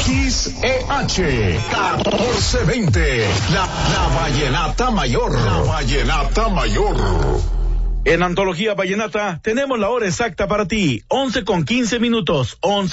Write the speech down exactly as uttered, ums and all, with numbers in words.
X E H catorce veinte, la, la vallenata mayor, la vallenata mayor. En Antología Vallenata tenemos la hora exacta para ti, once con quince minutos, once